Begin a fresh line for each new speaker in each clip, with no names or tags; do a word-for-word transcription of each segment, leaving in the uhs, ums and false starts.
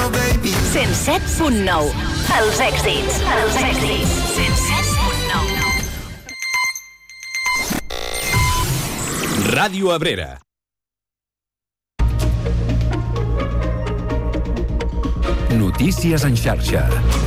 cent set punt nou. Els èxits. Els èxits. cent set punt nou.
Ràdio Abrera. Notícies en xarxa.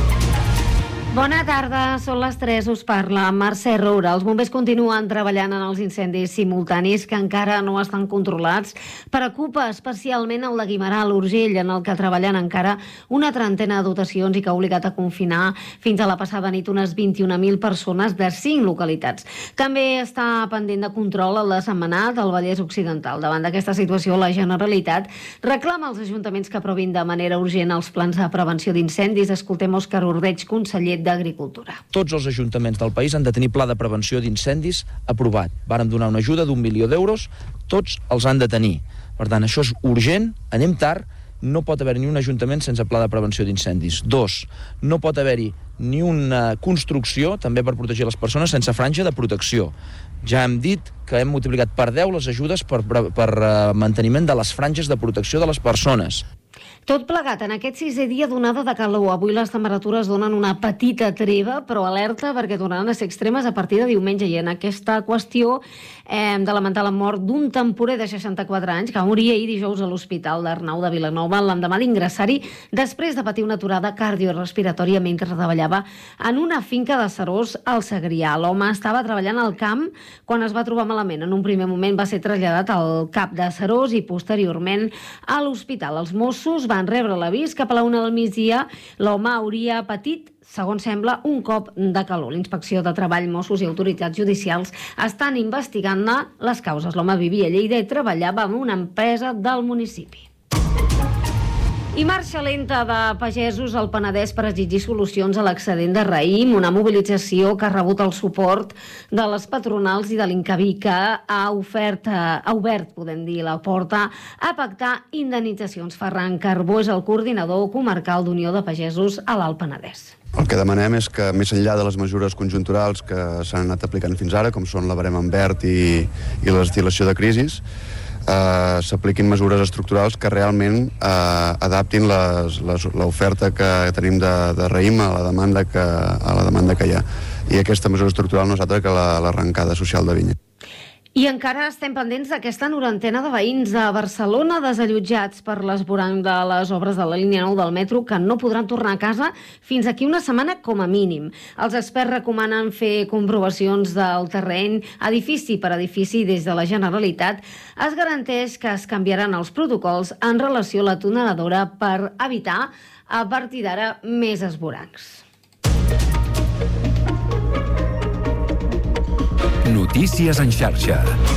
Bona tarda, són les tres, us parla Mercè Roura. Els bombers continuen treballant en els incendis simultanis que encara no estan controlats. Preocupa especialment el de Guimerà, l'Urgell, en el que treballen encara una trentena de dotacions i que ha obligat a confinar fins a la passada nit unes vint-i-una mil persones de cinc localitats. També està pendent de control el de Sentmenat, al Vallès Occidental. Davant d'aquesta situació, la Generalitat reclama als ajuntaments que aprovin de manera urgent els plans de prevenció d'incendis. Escoltem Òscar Ordeig, conseller d'Agricultura.
Tots els ajuntaments del país han de tenir pla de prevenció d'incendis aprovat. Vàrem donar una ajuda d'un milió d'euros, tots els han de tenir. Per tant, això és urgent, anem tard, no pot haver-hi ni un ajuntament sense pla de prevenció d'incendis. Dos, no pot haver-hi ni una construcció, també per protegir les persones, sense franja de protecció. Ja hem dit que hem multiplicat per deu les ajudes per, per, per uh, manteniment de les franges de protecció de les persones.
Tot plegat en aquest sisè dia d'onada de calor. Avui les temperatures donen una petita treva, però alerta perquè tornaran a ser extremes a partir de diumenge. I en aquesta qüestió eh, hem de lamentar la mort d'un temporer de seixanta-quatre anys que va morir ahir dijous a l'Hospital d'Arnau de Vilanova l'endemà d'ingressar-hi després de patir una aturada cardiorespiratòria mentre treballava en una finca de Serós al Segrià. L'home estava treballant al camp quan es va trobar malament. En un primer moment va ser traslladat al CAP de Serós i posteriorment a l'hospital. Els Mossos van rebre l'avís cap a la una del migdia. L'home hauria patit, segons sembla, un cop de calor. L'inspecció de Treball, Mossos i autoritats judicials estan investigant-ne les causes. L'home vivia a Lleida i treballava en una empresa del municipi. I marxa lenta de pagesos al Penedès per exigir solucions a l'excedent de raïm, una mobilització que ha rebut el suport de les patronals i de l'Incavi, que ha, ofert, ha obert, podem dir, la porta a pactar indemnitzacions. Ferran Carbó és el coordinador comarcal d'Unió de Pagesos a l'Alt Penedès.
El que demanem és que, més enllà de les mesures conjunturals que s'han anat aplicant fins ara, com són la barema en verd i, i la destil·lació de crisis, Uh, s'apliquin mesures estructurals que realment uh, adaptin l'oferta que tenim de, de raïm a la, demanda que, a la demanda que hi ha. I aquesta mesura estructural no és altra que l'arrencada social de vinya.
I encara estem pendents d'aquesta norantena de veïns de Barcelona desallotjats per l'esborrany de les obres de la línia nou del metro que no podran tornar a casa fins aquí una setmana com a mínim. Els experts recomanen fer comprovacions del terreny edifici per edifici. Des de la Generalitat es garanteix que es canviaran els protocols en relació a la tuneladora per evitar a partir d'ara més esvorancs.
Notícies en xarxa.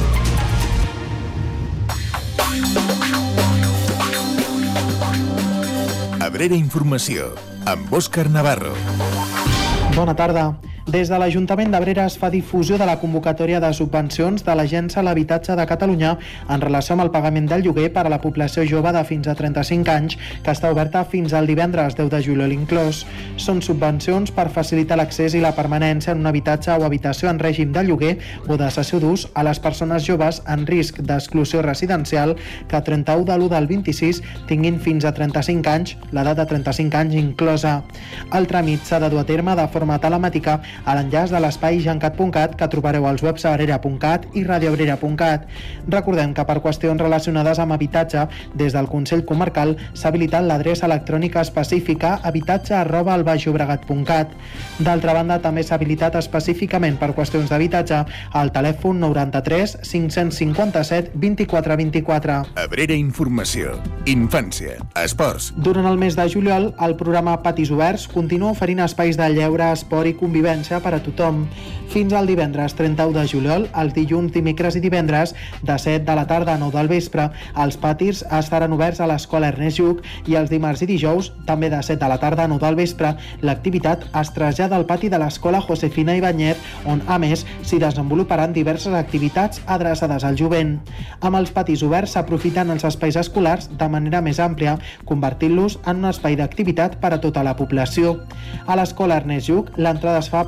Abrera Informació, amb Òscar Navarro.
Bona tarda. Des de l'Ajuntament d'Abrera es fa difusió de la convocatòria de subvencions de l'Agència a l'Habitatge de Catalunya en relació amb el pagament del lloguer per a la població jove de fins a trenta-cinc anys, que està oberta fins al divendres deu de juliol inclòs. Són subvencions per facilitar l'accés i la permanència en un habitatge o habitació en règim de lloguer o de cessió d'ús a les persones joves en risc d'exclusió residencial que a trenta-u de l'u del vint-i-sis tinguin fins a trenta-cinc anys, l'edat de trenta-cinc anys inclosa. El tràmit s'ha de dur a terme de forma telemàtica a l'enllaç de l'espai gencat punt cat que trobareu als webs abrera punt cat i radioabrera punt cat. Recordem que per qüestions relacionades amb habitatge, des del Consell Comarcal s'ha habilitat l'adreça electrònica específica habitatge arroba albaixllobregat punt cat. D'altra banda, també s'ha habilitat específicament per qüestions d'habitatge al telèfon noranta-tres cinc-cents cinquanta-set vint-i-quatre vint-i-quatre.
Abrera Informació, infància, esports.
Durant el mes de juliol, el programa Patis Oberts continua oferint espais de lleure, esport i convivència per a tothom. Fins al divendres trenta-u de juliol, els dilluns, dimecres i divendres, de set de la tarda a nou del vespre, els patis estaran oberts a l'Escola Ernest Lluch i els dimarts i dijous, també de set de la tarda a nou del vespre, l'activitat es trasllada al pati de l'Escola Josefina Ibáñez, on, a més, s'hi desenvoluparan diverses activitats adreçades al jovent. Amb els patis oberts s'aprofiten els espais escolars de manera més àmplia, convertint-los en un espai d'activitat per a tota la població. A l'Escola Ernest Lluch, l'entrada es fa per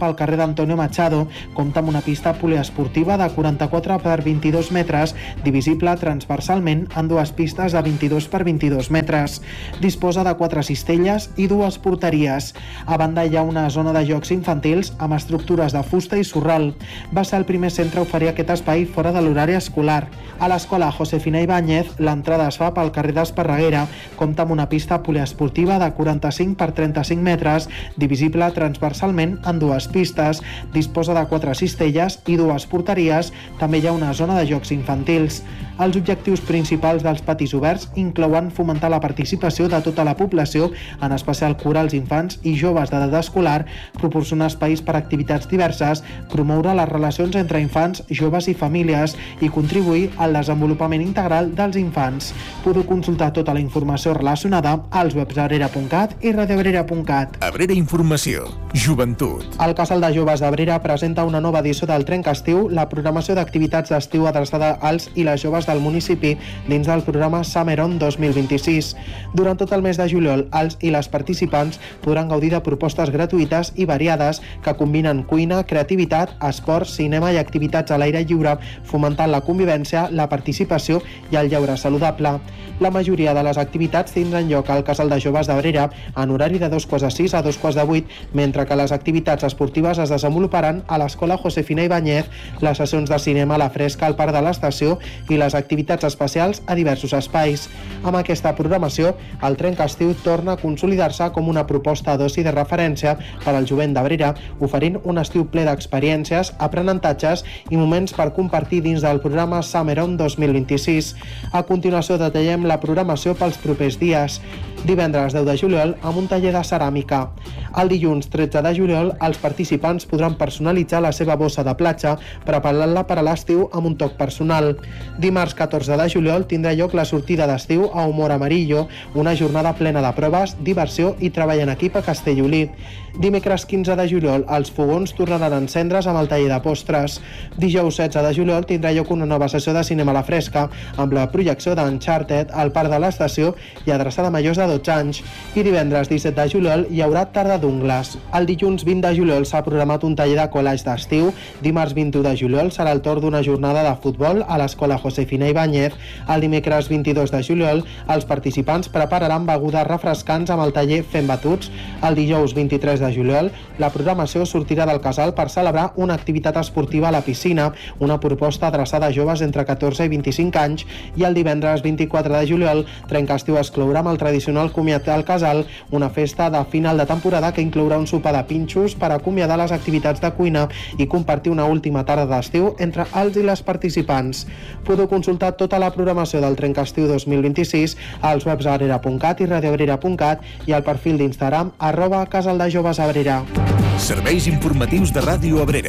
pel carrer d'Antonio Machado. Compta amb una pista poliesportiva de quaranta-quatre per vint-i-dos metres, divisible transversalment en dues pistes de vint-i-dos per vint-i-dos metres. Disposa de quatre cistelles i dues porteries. A banda hi ha una zona de jocs infantils amb estructures de fusta i sorral. Va ser el primer centre a oferir aquest espai fora de l'horari escolar. A l'escola Josefina Ibáñez, l'entrada es fa pel carrer d'Esparreguera. Compta amb una pista poliesportiva de quaranta-cinc per trenta-cinc metres, divisible transversalment en dues pistes. Disposa de quatre cistelles i dues porteries. També hi ha una zona de jocs infantils. Els objectius principals dels patis oberts inclouen fomentar la participació de tota la població, en especial curar els infants i joves d'edat escolar, proporcionar espais per a activitats diverses, promoure les relacions entre infants, joves i famílies i contribuir al desenvolupament integral dels infants. Podeu consultar tota la informació relacionada als webs abrera punt cat i radioabrera punt cat.
Abrera Informació. Joventut.
El Casal de Joves d'Abrera presenta una nova edició del Trenca Estiu, la programació d'activitats d'estiu adreçada als i les joves del municipi dins del programa Summer On dos mil vint-i-sis. Durant tot el mes de juliol, els i les participants podran gaudir de propostes gratuïtes i variades que combinen cuina, creativitat, esport, cinema i activitats a l'aire lliure, fomentant la convivència, la participació i el lleure saludable. La majoria de les activitats tindran lloc al Casal de Joves d'Abrera en horari de dos quarts de sis a dos quarts de vuit, mentre que les activitats esportives es desenvoluparan a l'Escola Josefina Ibáñez, les sessions de cinema a la fresca al Parc de l'Estació i les activitats especials a diversos espais. Amb aquesta programació, el Trenca Estiu torna a consolidar-se com una proposta d'oci de referència per al jovent d'Abrera, oferint un estiu ple d'experiències, aprenentatges i moments per compartir dins del programa Summer On dos mil vint-i-sis. A continuació detallem la programació pels propers dies. Divendres deu de juliol, amb un taller de ceràmica. El dilluns tretze de juliol, els participants podran personalitzar la seva bossa de platja, preparant-la per a l'estiu amb un toc personal. Dimarts catorze de juliol tindrà lloc la sortida d'estiu a Humor Amarillo, una jornada plena de proves, diversió i treball en equip a Castellolí. Dimecres quinze de juliol, els fogons tornaran a encendre's amb el taller de postres. Dijous setze de juliol tindrà lloc una nova sessió de cinema a la fresca, amb la projecció d'Uncharted al Parc de l'Estació i adreçada a majors de dotze anys. I divendres disset de juliol hi haurà tarda d'ungles. El dilluns vint de juliol s'ha programat un taller de collage d'estiu. Dimarts vint-i-u de juliol serà el torn d'una jornada de futbol a l'Escola Josefina Ibáñez. El dimecres vint-i-dos de juliol, els participants prepararan begudes refrescants amb el taller Fem Batuts. El dijous vint-i-tres de juliol, la programació sortirà del casal per celebrar una activitat esportiva a la piscina, una proposta adreçada a joves entre catorze i vint-i-cinc anys, i el divendres vint-i-quatre de juliol, Trenca Estiu es clourà amb el tradicional comiat al casal, una festa de final de temporada que inclourà un sopar de pinxos per acomiadar les activitats de cuina i compartir una última tarda d'estiu entre els i les participants. Podeu consultar tota la programació del Trenca Estiu dos mil vint-i-sis als webs abrera punt cat i radioabrera punt cat i al perfil d'Instagram arroba Casal de Joves Abrera.
Serveis informatius de Ràdio Abrera.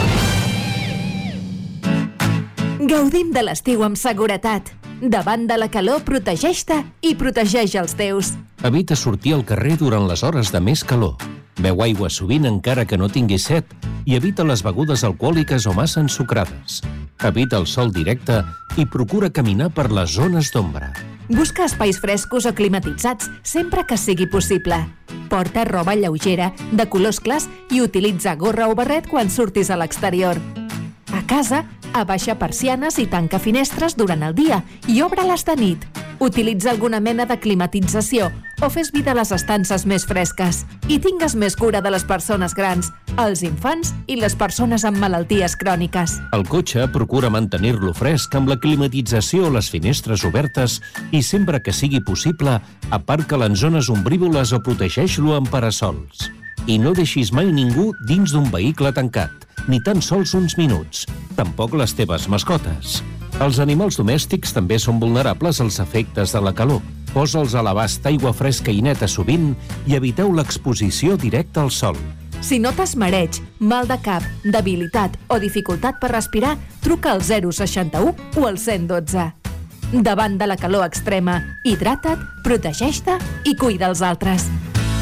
Gaudim de l'estiu amb seguretat. Davant de la calor, protegeix-te i protegeix els teus.
Evita sortir al carrer durant les hores de més calor. Beu aigua sovint encara que no tinguis set i evita les begudes alcohòliques o massa ensucrades. Evita el sol directe i procura caminar per les zones d'ombra.
Busca espais frescos o climatitzats sempre que sigui possible. Porta roba lleugera, de colors clars i utilitza gorra o barret quan surtis a l'exterior. A casa, abaixa persianes i tanca finestres durant el dia i obre-les de nit. Utilitza alguna mena de climatització o fes vida a les estances més fresques. I tingues més cura de les persones grans, els infants i les persones amb malalties cròniques.
El cotxe procura mantenir-lo fresc amb la climatització o les finestres obertes i sempre que sigui possible, aparca-lo en zones ombrívoles o protegeix-lo amb parasols. I no deixis mai ningú dins d'un vehicle tancat, ni tan sols uns minuts, tampoc les teves mascotes. Els animals domèstics també són vulnerables als efectes de la calor. Posa'ls a l'abast aigua fresca i neta sovint i eviteu l'exposició directa al sol.
Si notes mareig, mal de cap, debilitat o dificultat per respirar, truca al zero seixanta-u o al cent dotze. Davant de la calor extrema, hidrata't, protegeix-te i cuida els altres.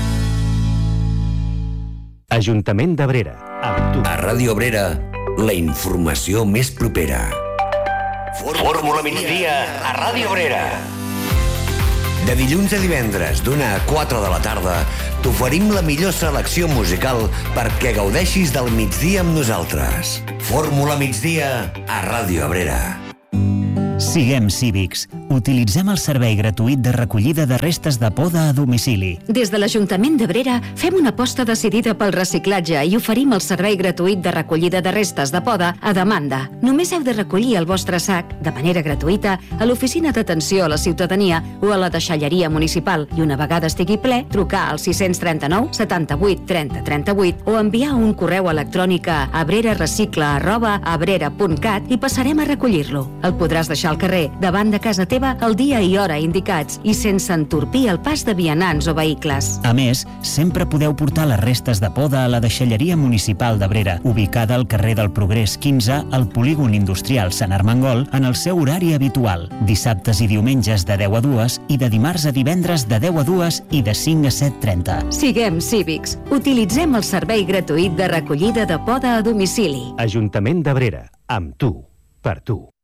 Ajuntament d'Abrera.
A Ràdio Abrera, la informació més propera.
Fórmula migdia a Ràdio Abrera.
De dilluns a divendres, d'una a quatre de la tarda, t'oferim la millor selecció musical perquè gaudeixis del migdia amb nosaltres. Fórmula Migdia a Ràdio Abrera.
Siguem cívics. Utilitzem el servei gratuït de recollida de restes de poda a domicili.
Des de l'Ajuntament d'Abrera fem una aposta decidida pel reciclatge i oferim el servei gratuït de recollida de restes de poda a demanda. Només heu de recollir el vostre sac, de manera gratuïta, a l'Oficina d'Atenció a la Ciutadania o a la deixalleria municipal i una vegada estigui ple, trucar al sis tres nou, setanta-vuit, trenta, trenta-vuit o enviar un correu electrònic a abrerarecicla arroba abrera punt cat i passarem a recollir-lo. El podràs deixar al carrer, davant de casa teva, el dia i hora indicats i sense entorpir el pas de vianants o vehicles.
A més, sempre podeu portar les restes de poda a la deixalleria municipal d'Abrera, ubicada al carrer del Progrés quinze, al polígon industrial Sant Armengol, en el seu horari habitual, dissabtes i diumenges de deu a dues i de dimarts a divendres de deu a dues i de cinc a set trenta.
Siguem cívics. Utilitzem el servei gratuït de recollida de poda a domicili.
Ajuntament d'Abrera. Amb tu. Per tu.